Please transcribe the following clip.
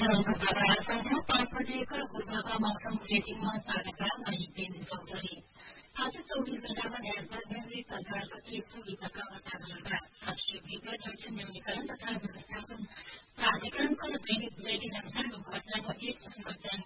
संध्या 5 बजेको पूर्वका मौसम बुलेटिनमा स्वागत छ। म हितेन चौधरी। आज 24 घण्टामा देशभर विविध प्रकारका 30 विपदका घटनाहरूका आक्षेपयुक्त जोखिम न्यूनीकरण तथा व्यवस्थापन प्राधिकरणको दैनिक बुलेटिन अनुसार घटनाको एक